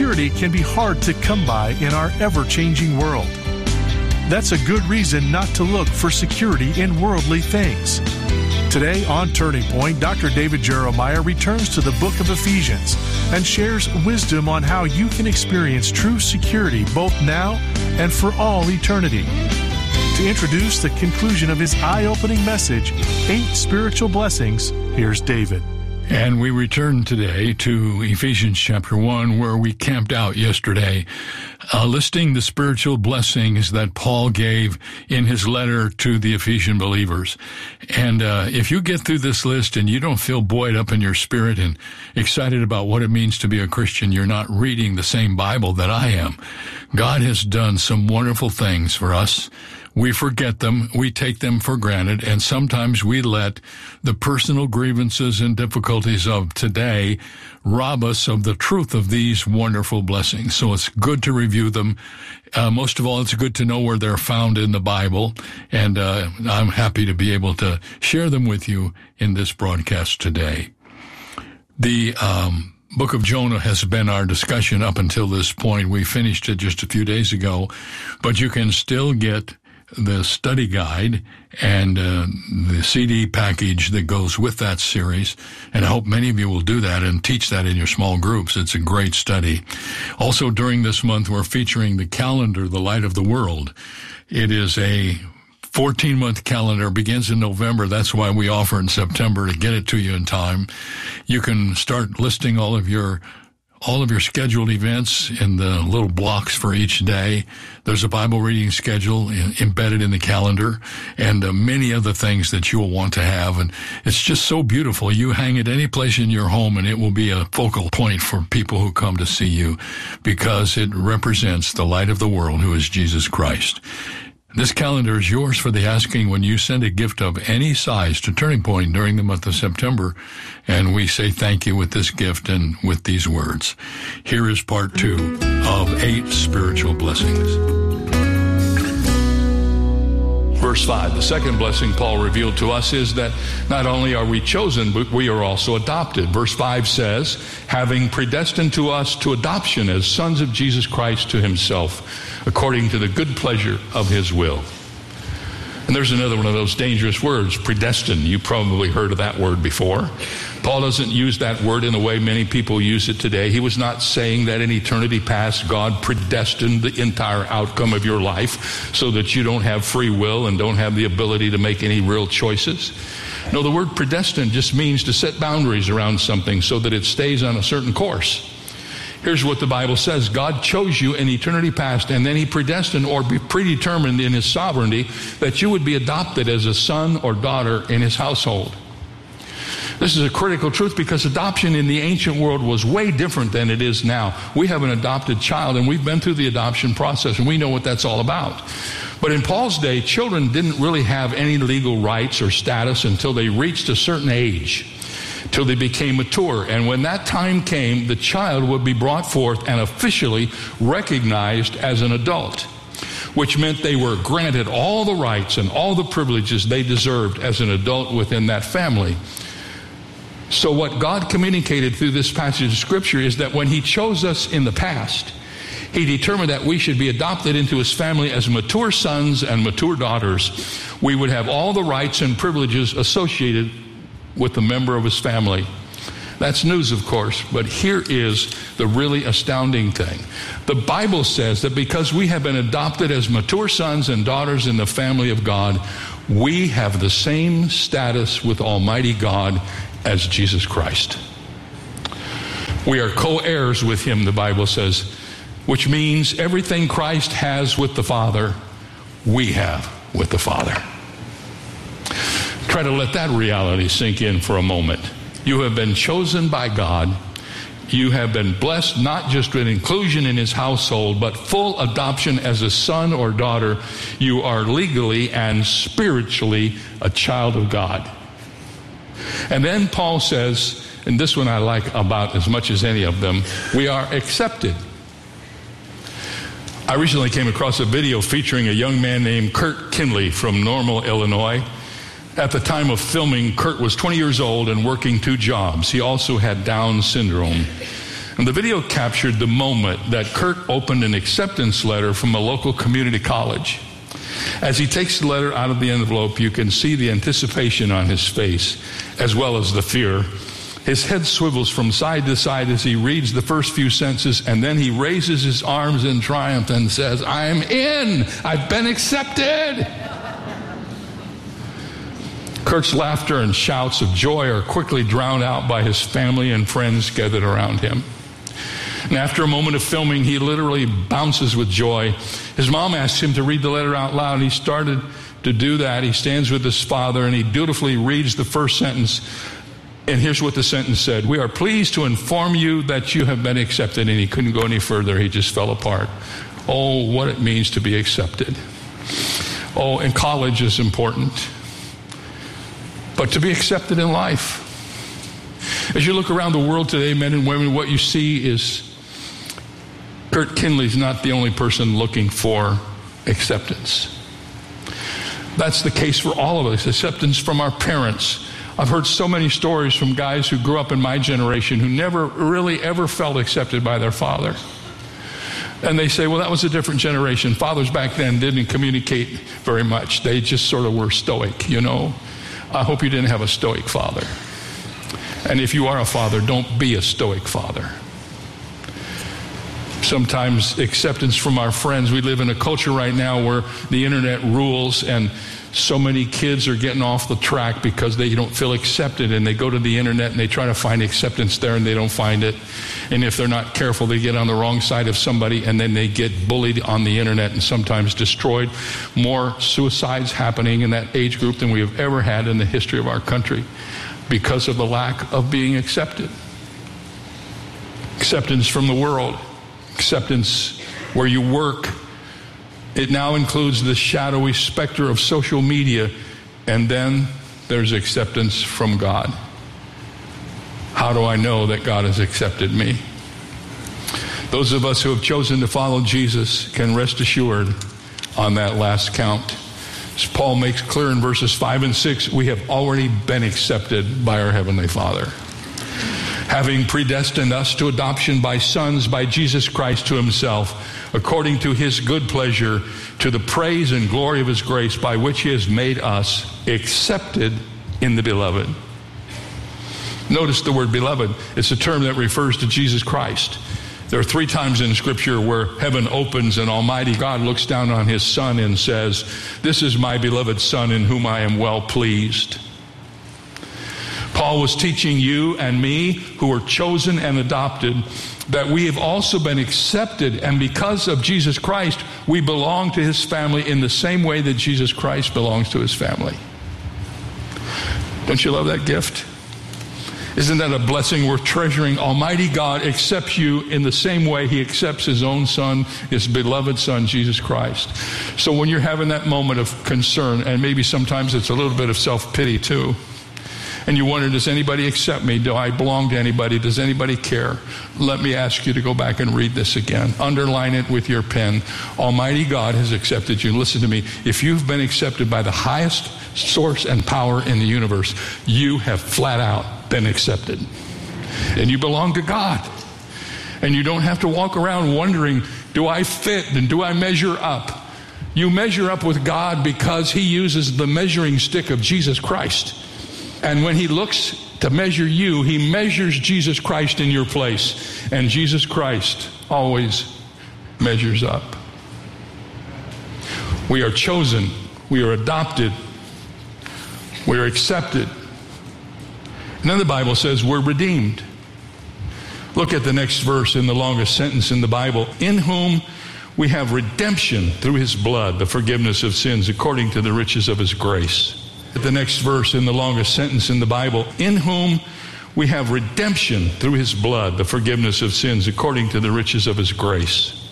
security can be hard to come by in our ever-changing world. That's a good reason not to look for security in worldly things. Today on Turning Point, Dr. David Jeremiah returns to the book of Ephesians and shares wisdom on how you can experience true security both now and for all eternity. To introduce the conclusion of his eye-opening message, 8 Spiritual Blessings, here's David. And we return today to Ephesians chapter 1, where we camped out yesterday, listing the spiritual blessings that Paul gave in his letter to the Ephesian believers. And if you get through this list and you don't feel buoyed up in your spirit and excited about what it means to be a Christian, you're not reading the same Bible that I am. God has done some wonderful things for us. We forget them, we take them for granted, and sometimes we let the personal grievances and difficulties of today rob us of the truth of these wonderful blessings. So it's good to review them. Most of all, it's good to know where they're found in the Bible, and I'm happy to be able to share them with you in this broadcast today. The Book of Jonah has been our discussion up until this point. We finished it just a few days ago, but you can still get the study guide and the CD package that goes with that series. And I hope many of you will do that and teach that in your small groups. It's a great study. Also, during this month, we're featuring the calendar, The Light of the World. It is a 14-month calendar, begins in November. That's why we offer in September to get it to you in time. You can start listing all of your scheduled events in the little blocks for each day. There's a Bible reading schedule embedded in the calendar and many other things that you will want to have. And it's just so beautiful. You hang it any place in your home and it will be a focal point for people who come to see you because it represents the light of the world, who is Jesus Christ. This calendar is yours for the asking when you send a gift of any size to Turning Point during the month of September, and we say thank you with this gift and with these words. Here is part 2 of 8 Spiritual Blessings. Verse 5, the second blessing Paul revealed to us is that not only are we chosen, but we are also adopted. Verse 5 says, having predestined to us to adoption as sons of Jesus Christ to himself, according to the good pleasure of his will. And there's another one of those dangerous words, predestined. You probably heard of that word before. Paul doesn't use that word in the way many people use it today. He was not saying that in eternity past, God predestined the entire outcome of your life so that you don't have free will and don't have the ability to make any real choices. No, the word predestined just means to set boundaries around something so that it stays on a certain course. Here's what the Bible says. God chose you in eternity past, and then he predestined or predetermined in his sovereignty that you would be adopted as a son or daughter in his household. This is a critical truth because adoption in the ancient world was way different than it is now. We have an adopted child, and we've been through the adoption process, and we know what that's all about. But in Paul's day, children didn't really have any legal rights or status until they reached a certain age, till they became mature. And when that time came, the child would be brought forth and officially recognized as an adult, which meant they were granted all the rights and all the privileges they deserved as an adult within that family. So what God communicated through this passage of Scripture is that when he chose us in the past, he determined that we should be adopted into his family as mature sons and mature daughters. We would have all the rights and privileges associated with the member of his family. That's news, of course, but here is the really astounding thing. The Bible says that because we have been adopted as mature sons and daughters in the family of God, we have the same status with Almighty God as Jesus Christ. We are co-heirs with him, the Bible says, which means everything Christ has with the Father, we have with the Father. Try to let that reality sink in for a moment. You have been chosen by God. You have been blessed not just with inclusion in his household, but full adoption as a son or daughter. You are legally and spiritually a child of God. And then Paul says, and this one I like about as much as any of them, we are accepted. I recently came across a video featuring a young man named Kurt Kinley from Normal, Illinois. At the time of filming, Kurt was 20 years old and working 2 jobs. He also had Down syndrome. And the video captured the moment that Kurt opened an acceptance letter from a local community college. As he takes the letter out of the envelope, you can see the anticipation on his face, as well as the fear. His head swivels from side to side as he reads the first few sentences, and then he raises his arms in triumph and says, "I'm in! I've been accepted!" Kurt's laughter and shouts of joy are quickly drowned out by his family and friends gathered around him. And after a moment of filming, he literally bounces with joy. His mom asks him to read the letter out loud, and he started to do that. He stands with his father, and he dutifully reads the first sentence. And here's what the sentence said: "We are pleased to inform you that you have been accepted." And he couldn't go any further. He just fell apart. Oh, what it means to be accepted. Oh, and college is important. But to be accepted in life. As you look around the world today, men and women, what you see is Kurt Kinley's not the only person looking for acceptance. That's the case for all of us. Acceptance from our parents. I've heard so many stories from guys who grew up in my generation who never really ever felt accepted by their father. And they say, well, that was a different generation. Fathers back then didn't communicate very much. They just sort of were stoic, you know. I hope you didn't have a stoic father. And if you are a father, don't be a stoic father. Sometimes acceptance from our friends. We live in a culture right now where the internet rules, and so many kids are getting off the track because they don't feel accepted, and they go to the internet and they try to find acceptance there and they don't find it. And if they're not careful, they get on the wrong side of somebody, and then they get bullied on the internet and sometimes destroyed. More suicides happening in that age group than we have ever had in the history of our country because of the lack of being accepted. Acceptance from the world. Acceptance where you work. It now includes the shadowy specter of social media, and then there's acceptance from God. How do I know that God has accepted me? Those of us who have chosen to follow Jesus can rest assured on that last count. As Paul makes clear in verses 5 and 6, we have already been accepted by our Heavenly Father, having predestined us to adoption by sons by Jesus Christ to himself, according to his good pleasure, to the praise and glory of his grace, by which he has made us accepted in the beloved. Notice the word beloved. It's a term that refers to Jesus Christ. There are 3 times in Scripture where heaven opens and Almighty God looks down on his Son and says, "This is my beloved Son in whom I am well pleased." Paul was teaching you and me, who were chosen and adopted, that we have also been accepted, and because of Jesus Christ, we belong to his family in the same way that Jesus Christ belongs to his family. Don't you love that gift? Isn't that a blessing worth treasuring? Almighty God accepts you in the same way he accepts his own Son, his beloved Son, Jesus Christ. So when you're having that moment of concern, and maybe sometimes it's a little bit of self-pity too, and you wonder, does anybody accept me? Do I belong to anybody? Does anybody care? Let me ask you to go back and read this again. Underline it with your pen. Almighty God has accepted you. Listen to me. If you've been accepted by the highest source and power in the universe, you have flat out been accepted. And you belong to God. And you don't have to walk around wondering, do I fit and do I measure up? You measure up with God because he uses the measuring stick of Jesus Christ. And when he looks to measure you, he measures Jesus Christ in your place. And Jesus Christ always measures up. We are chosen. We are adopted. We are accepted. And then the Bible says we're redeemed. Look at the next verse in the longest sentence in the Bible. In whom we have redemption through his blood, the forgiveness of sins, according to the riches of his grace. The next verse in the longest sentence in the Bible, in whom we have redemption through his blood, the forgiveness of sins, according to the riches of his grace.